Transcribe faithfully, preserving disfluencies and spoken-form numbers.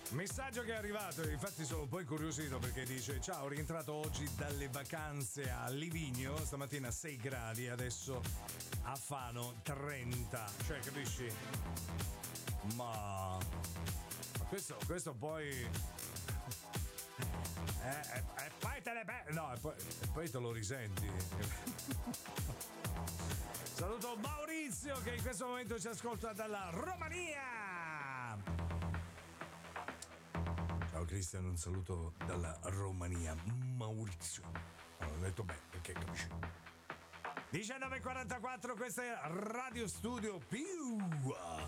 Messaggio che è arrivato, infatti sono un po' incuriosito perché dice: ciao, rientrato oggi dalle vacanze a Livigno, stamattina sei gradi, adesso a Fano trenta, cioè capisci? Ma, ma questo, questo poi eh, e, e poi te le be- no, e poi, e poi te lo risenti. Saluto Maurizio che in questo momento ci ascolta dalla Romania. Ciao Cristian, un saluto dalla Romania. Maurizio. Ho detto bene, perché capisci? diciannove e quarantaquattro, questa è Radio Studio più